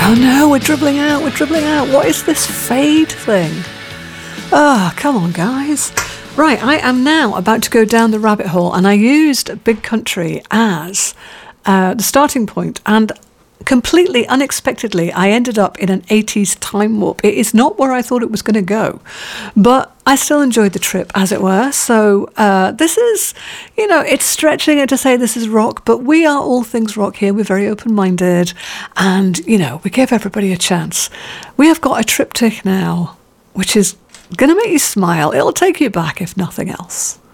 Oh no, we're dribbling out. What is this fade thing? Oh, come on, guys. Right, I am now about to go down the rabbit hole, and I used Big Country as the starting point, and completely unexpectedly, I ended up in an 80s time warp. It is not where I thought it was going to go, but I still enjoyed the trip, as it were. So this is, it's stretching it to say this is rock, but we are all things rock here. We're very open-minded, and, we give everybody a chance. We have got a triptych now, which is going to make you smile. It'll take you back, if nothing else.